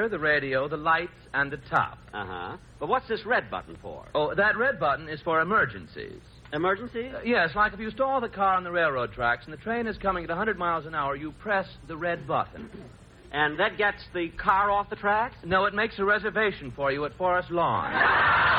computer, the radio, the lights, and the top. Uh-huh. But what's this red button for? Oh, that red button is for emergencies. Emergencies? Yes, like if you stall the car on the railroad tracks and the train is coming at 100 miles an hour, you press the red button. And that gets the car off the tracks? No, it makes a reservation for you at Forest Lawn.